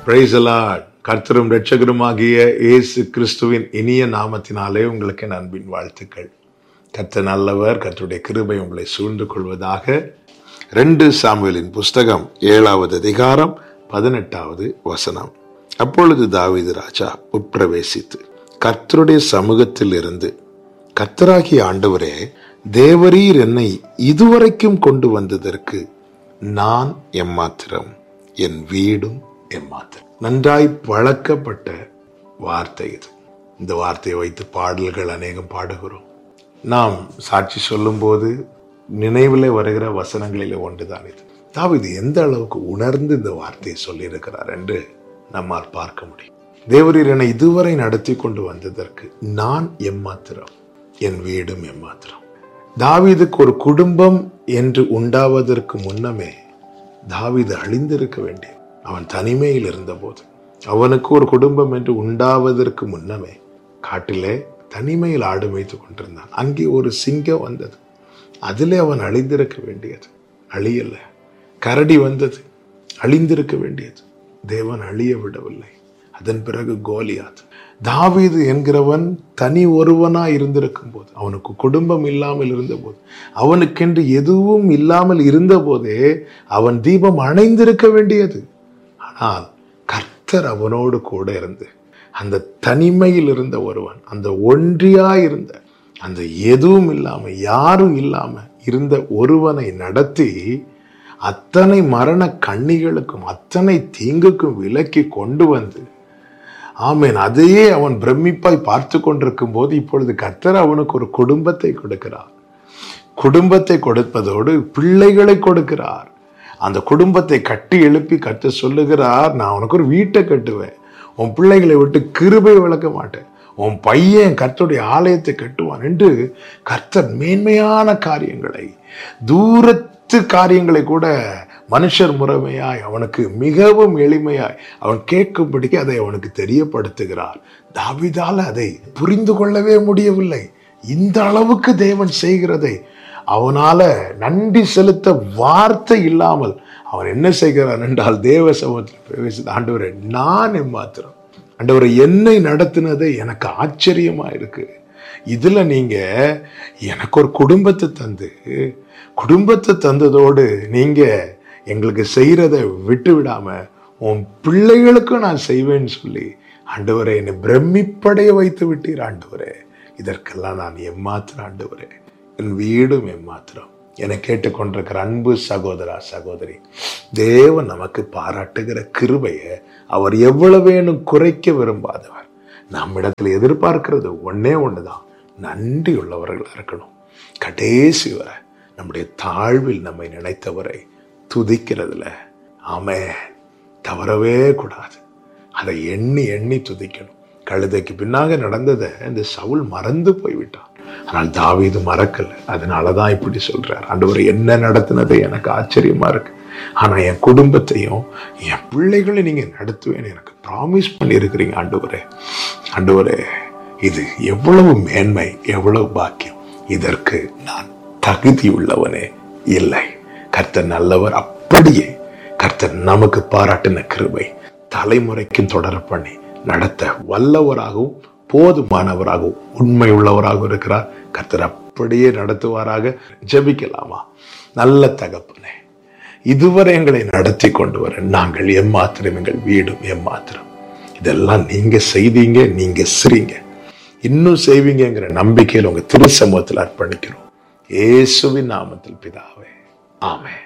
Praise the Lord. கர்த்தரும் இரட்சகருமாகிய இயேசு கிறிஸ்துவின் இனிய நாமத்தினாலே உங்களுக்கு என் அன்பின் வாழ்த்துக்கள். கர்த்தர் நல்லவர். கர்த்தருடைய கிருபை உங்களை சூழ்ந்து கொள்வதாக. 2 சாமுவேலின் புஸ்தகம் 7வது அதிகாரம் 18வது வசனம். அப்பொழுது தாவீது ராஜா உட்பிரவேசித்து கர்த்தருடைய சமூகத்தில் இருந்து, கர்த்தராகிய ஆண்டவரே, தேவரீர் என்னை இதுவரைக்கும் கொண்டு வந்ததற்கு நான் எம்மாத்திரம், என் வீடும் எம்மாத்திரம். நன்றாய் பழக்கப்பட்ட வார்த்தை இது. இந்த வார்த்தையை வைத்து பாடல்கள் அநேகம் பாடுகிறோம். நாம் சாட்சி சொல்லும் போது நினைவில் வருகிற வசனங்களில் ஒன்றுதான் இது. தாவீது எந்த அளவுக்கு உணர்ந்து இந்த வார்த்தையை சொல்லியிருக்கிறார் என்று நம்மால் பார்க்க முடியும். தேவரீர் என்னை இதுவரை நடத்தி கொண்டு வந்ததற்கு நான் எம்மாத்திரம், என் வீடும் எம்மாத்திரம். தாவீதுக்கு ஒரு குடும்பம் என்று உண்டாவதற்கு முன்னமே தாவீது அழிந்திருக்க வேண்டிய, அவன் தனிமையில் இருந்தபோது, அவனுக்கு ஒரு குடும்பம் என்று உண்டாவதற்கு முன்னமே காட்டிலே தனிமையில் ஆடு மேய்த்து கொண்டிருந்தான். அங்கே ஒரு சிங்கம் வந்தது, அதிலே அவன் அழிந்திருக்க வேண்டியது, அழியல. கரடி வந்தது, அழிந்திருக்க வேண்டியது, தேவன் அழிய விடவில்லை. அதன் பிறகு கோலியாத். தாவீது என்கிறவன் தனி ஒருவனாய் இருந்திருக்கும் போது, அவனுக்கு குடும்பம் இல்லாமல் இருந்த போது, அவனுக்கென்று எதுவும் இல்லாமல் இருந்த போதே அவன் தீபம் அணைந்திருக்க வேண்டியது. ஆனால் கர்த்தர் அவனோடு கூட இருந்து, அந்த தனிமையில் இருந்த ஒருவன், அந்த ஒன்றியாயிருந்த, அந்த எதுவும் இல்லாம யாரும் இல்லாம இருந்த ஒருவனை நடத்தி அத்தனை மரண கண்ணிகளுக்கும் அத்தனை தீங்குக்கும் விலக்கி கொண்டு வந்து, ஆமேன், அதையே அவன் பிரமிப்பாய் பார்த்து கொண்டிருக்கும் போது இப்பொழுது கர்த்தர் அவனுக்கு ஒரு குடும்பத்தை கொடுக்கிறார். குடும்பத்தை கொடுப்பதோடு பிள்ளைகளை கொடுக்கிறார். அந்த குடும்பத்தை கட்டி எழுப்பி கர்த்தர் சொல்லுகிறார், நான் உனக்கு ஒரு வீட்டை கட்டுவேன், உன் பிள்ளைகளை விட்டு கிருபை விளக்க மாட்டேன், உன் பையன் கர்த்தருடைய ஆலயத்தை கட்டுவான் என்று கர்த்தர் மேன்மையான காரியங்களை, தூரத்து காரியங்களை கூட மனுஷர் முறைமையாய் அவனுக்கு மிகவும் எளிமையாய் அவன் கேட்கும்படிக்கு அதை அவனுக்கு தெரியப்படுத்துகிறார். தாவீதால் அதை புரிந்து கொள்ளவே முடியவில்லை. இந்த அளவுக்கு தேவன் செய்கிறதை அவனால நன்றி செலுத்த வார்த்தை இல்லாமல் அவன் என்ன செய்கிறான் என்றால், தேவ சமூகத்தில் பிரவேசித்த, ஆண்டவரே நான் எம்மாத்திரம், ஆண்டவரை என்னை நடத்தினதே எனக்கு ஆச்சரியமா இருக்கு. இதுல நீங்க எனக்கு ஒரு குடும்பத்தை தந்ததோடு நீங்க எங்களுக்கு செய்யறதை விட்டு விடாம உன் பிள்ளைகளுக்கும் நான் செய்வேன்னு சொல்லி, ஆண்டவரே என்னை பிரமிப்படைய வைத்து விட்டீர். ஆண்டவரே, இதற்கெல்லாம் நான் எம்மாத்திரம், ஆண்டவரே என் வீடும் எம்மாத்திரம். என்னை கேட்டுக்கொண்டிருக்கிற அன்பு சகோதரா சகோதரி, தேவன் நமக்கு பாராட்டுகிற கிருபையை அவர் எவ்வளவேனும் குறைக்க விரும்பாதவர். நம்மிடத்துல எதிர்பார்க்கிறது ஒண்ணுதான், நன்றி உள்ளவர்களா இருக்கணும். கடைசி வரை நம்முடைய தாழ்வில் நம்மை நினைத்தவரை துதிக்கிறதுல தவறவே கூடாது. அதை எண்ணி எண்ணி துதிக்கணும். கழுதைக்கு பின்னாக நடந்ததை இந்த சவுல் மறந்து போய்விட்டான். ஆனால் தாவீது மறக்கல. அதனாலதான் இப்படி சொல்றார், ஆண்டவரே என்ன நடத்தினதே எனக்கு ஆச்சரியமா இருக்கு, ஆனா என் குடும்பத்தையும் என் பிள்ளைகளை நீங்க நடத்துவேன்னு எனக்கு ப்ராமிஸ் பண்ணியிருக்கிறீங்க. ஆண்டவரே இது எவ்வளவு மேன்மை, எவ்வளவு பாக்கியம். இதற்கு நான் தகுதி உள்ளவனே இல்லை. கர்த்தர் நல்லவர். அப்படியே கர்த்தர் நமக்கு பாராட்டின கிருபை தலைமுறைக்கும் தொடர பண்ணி நடத்த வல்லவராகவும் போதுமானவராகவும் உண்மை உள்ளவராகவும் இருக்கிறார். கர்த்தர் அப்படியே நடத்துவாராக. ஜெபிக்கலாமா? நல்ல தகப்பனே, இதுவரை எங்களை நடத்தி கொண்டு வர நாங்கள் எம்மாத்திரம், எங்கள் வீடும் எம்மாத்திரம். இதெல்லாம் நீங்க செய்தீங்க, நீங்க செய்றீங்க, இன்னும் செய்வீங்கிற நம்பிக்கையில் உங்க திரு சமூகத்தில் அர்ப்பணிக்கிறோம். இயேசுவின் நாமத்தில் பிதாவே, ஆமென்.